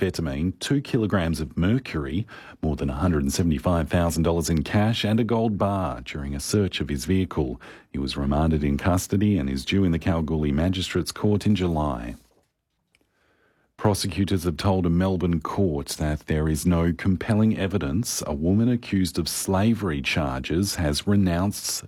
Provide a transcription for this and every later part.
methamphetamine, 2 kilograms of mercury, more than $175,000 in cash and a gold bar during a search of his vehicle. He was remanded in custody and is due in the Kalgoorlie Magistrates Court in July. Prosecutors have told a Melbourne court that there is no compelling evidence a woman accused of slavery charges has renounced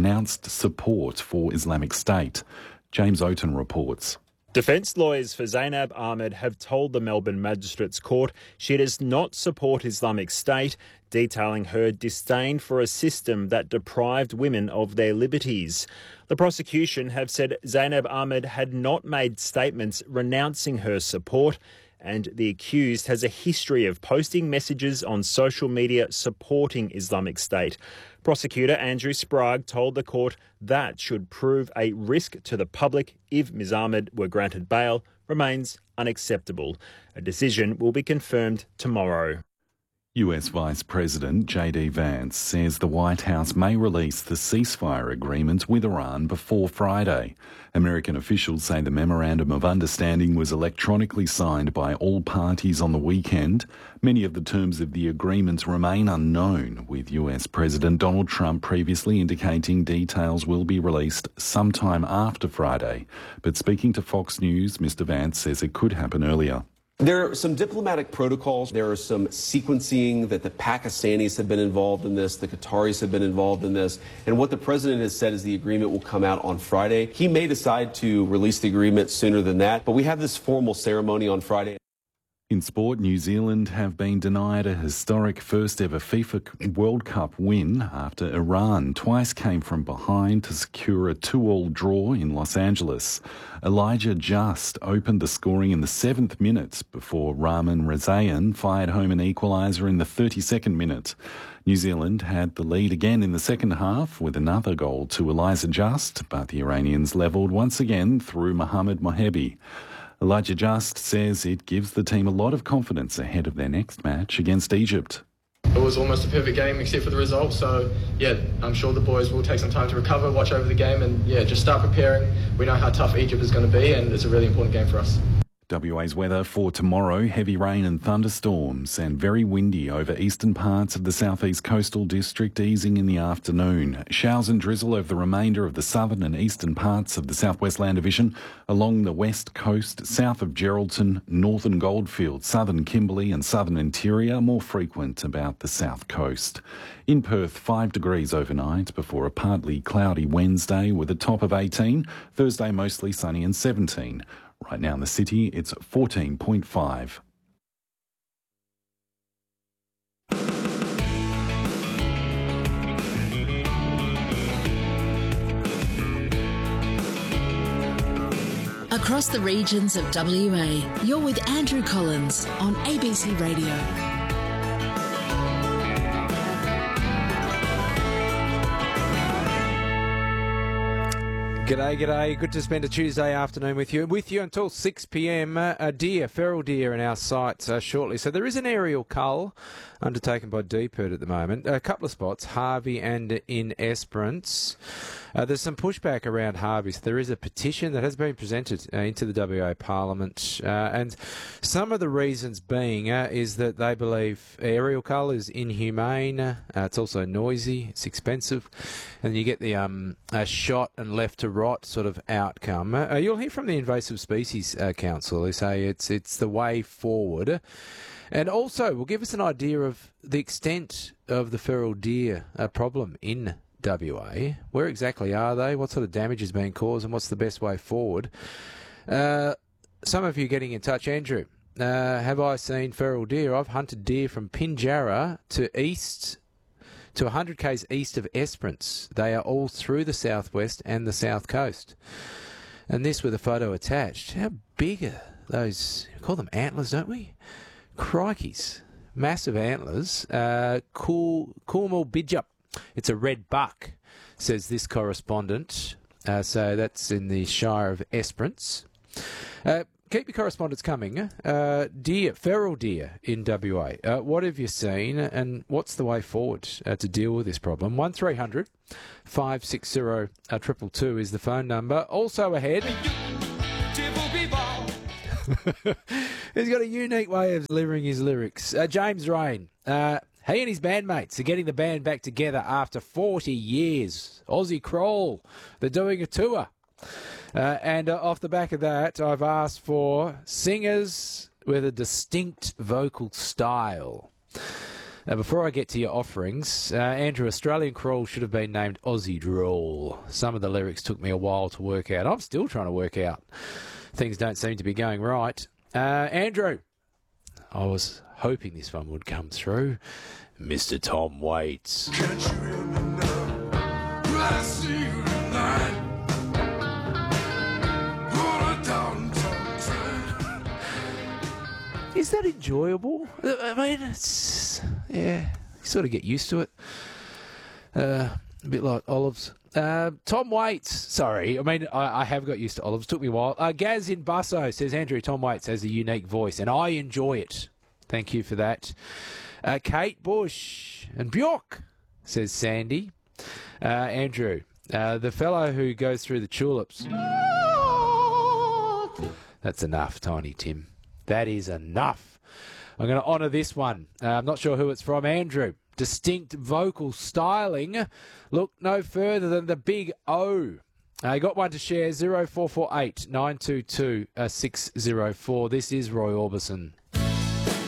support for Islamic State. James Oaten reports. Defence lawyers for Zainab Ahmed have told the Melbourne Magistrates Court she does not support Islamic State, detailing her disdain for a system that deprived women of their liberties. The prosecution have said Zainab Ahmed had not made statements renouncing her support, and the accused has a history of posting messages on social media supporting Islamic State. Prosecutor Andrew Sprague told the court that should prove a risk to the public if Ms Ahmed were granted bail remains unacceptable. A decision will be confirmed tomorrow. US Vice President J.D. Vance says the White House may release the ceasefire agreement with Iran before Friday. American officials say the Memorandum of Understanding was electronically signed by all parties on the weekend. Many of the terms of the agreement remain unknown, with US President Donald Trump previously indicating details will be released sometime after Friday. But speaking to Fox News, Mr. Vance says it could happen earlier. There are some diplomatic protocols. There are some sequencing that the Pakistanis have been involved in this, the Qataris have been involved in this, and what the president has said is the agreement will come out on Friday. He may decide to release the agreement sooner than that, but we have this formal ceremony on Friday. In sport, New Zealand have been denied a historic first-ever FIFA World Cup win after Iran twice came from behind to secure a 2-2 draw in Los Angeles. Elijah Just opened the scoring in the 7th minute before Rahman Rezaian fired home an equaliser in the 32nd minute. New Zealand had the lead again in the second half with another goal to Elijah Just, but the Iranians levelled once again through Mohamed Mohebi. Elijah Just says it gives the team a lot of confidence ahead of their next match against Egypt. It was almost a perfect game except for the result, so yeah, I'm sure the boys will take some time to recover, watch over the game and yeah, just start preparing. We know how tough Egypt is going to be and it's a really important game for us. WA's weather for tomorrow: heavy rain and thunderstorms and very windy over eastern parts of the southeast coastal district, easing in the afternoon. Showers and drizzle over the remainder of the southern and eastern parts of the southwest land division, along the west coast, south of Geraldton, northern Goldfields, southern Kimberley and southern interior, more frequent about the south coast. In Perth, 5 degrees overnight before a partly cloudy Wednesday with a top of 18, Thursday mostly sunny and 17. Right now in the city, it's 14.5. Across the regions of WA, you're with Andrew Collins on ABC Radio. G'day. Good to spend a Tuesday afternoon with you. With you until 6 p.m. Feral deer in our sights shortly. So there is an aerial cull undertaken by DPIRD at the moment. A couple of spots, Harvey and in Esperance. There's some pushback around Harvey. So there is a petition that has been presented into the WA Parliament. And some of the reasons being is that they believe aerial cull is inhumane. It's also noisy. It's expensive. And you get the shot and left to right sort of outcome. You'll hear from the Invasive Species Council. They say it's the way forward. And also will give us an idea of the extent of the feral deer problem in WA. Where exactly are they? What sort of damage is being caused and what's the best way forward? Some of you getting in touch. Andrew, have I seen feral deer? I've hunted deer from Pinjarra to 100 k's east of Esperance. They are all through the southwest and the south coast. And this with a photo attached. How big are those? We call them antlers, don't we? Crikeys. Massive antlers. Cool Bidjup. It's a red buck, says this correspondent. So that's in the Shire of Esperance. Keep your correspondence coming. Feral deer in WA. What have you seen and what's the way forward to deal with this problem? 1300 560 222 is the phone number. Also ahead... He's got a unique way of delivering his lyrics. James Rain. He and his bandmates are getting the band back together after 40 years. Aussie Crawl. They're doing a tour. And off the back of that, I've asked for singers with a distinct vocal style. Now, before I get to your offerings, Andrew, Australian Crawl should have been named Aussie Drawl. Some of the lyrics took me a while to work out. I'm still trying to work out. Things don't seem to be going right. Andrew, I was hoping this one would come through. Mr. Tom Waits. Can't you hear me now? I see you tonight. Is that enjoyable? I mean, it's, yeah, you sort of get used to it. A bit like Olives. Tom Waits, sorry. I mean, I have got used to Olives. Took me a while. Gaz in Busso says, Andrew, Tom Waits has a unique voice, and I enjoy it. Thank you for that. Kate Bush and Bjork, says Sandy. Andrew, the fellow who goes through the tulips. That's enough, Tiny Tim. That is enough. I'm going to honour this one. I'm not sure who it's from. Andrew. Distinct vocal styling. Look no further than the Big O. You got one to share. 0448 922 604. This is Roy Orbison.